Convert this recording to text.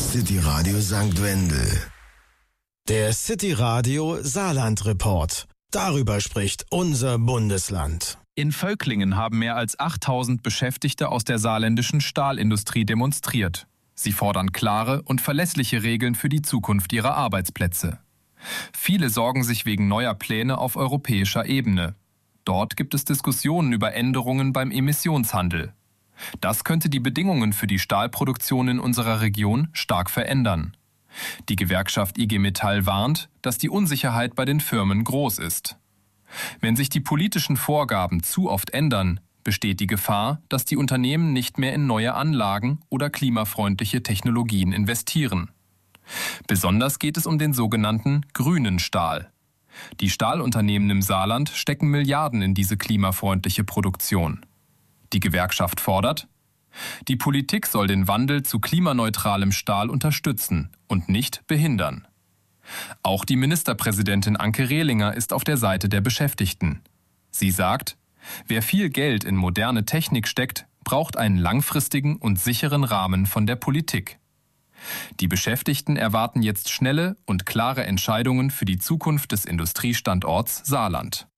City Radio St. Wendel. Der City Radio Saarland Report. Darüber spricht unser Bundesland. In Völklingen haben mehr als 8000 Beschäftigte aus der saarländischen Stahlindustrie demonstriert. Sie fordern klare und verlässliche Regeln für die Zukunft ihrer Arbeitsplätze. Viele sorgen sich wegen neuer Pläne auf europäischer Ebene. Dort gibt es Diskussionen über Änderungen beim Emissionshandel. Das könnte die Bedingungen für die Stahlproduktion in unserer Region stark verändern. Die Gewerkschaft IG Metall warnt, dass die Unsicherheit bei den Firmen groß ist. Wenn sich die politischen Vorgaben zu oft ändern, besteht die Gefahr, dass die Unternehmen nicht mehr in neue Anlagen oder klimafreundliche Technologien investieren. Besonders geht es um den sogenannten grünen Stahl. Die Stahlunternehmen im Saarland stecken Milliarden in diese klimafreundliche Produktion. Die Gewerkschaft fordert: Die Politik soll den Wandel zu klimaneutralem Stahl unterstützen und nicht behindern. Auch die Ministerpräsidentin Anke Rehlinger ist auf der Seite der Beschäftigten. Sie sagt: Wer viel Geld in moderne Technik steckt, braucht einen langfristigen und sicheren Rahmen von der Politik. Die Beschäftigten erwarten jetzt schnelle und klare Entscheidungen für die Zukunft des Industriestandorts Saarland.